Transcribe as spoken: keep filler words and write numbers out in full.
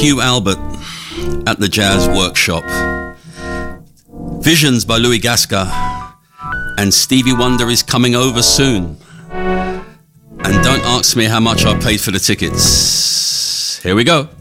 Hugh Albert at the Jazz Workshop. Visions by Louis Gasca. And Stevie Wonder is coming over soon. And don't ask me how much I paid for the tickets. Here we go.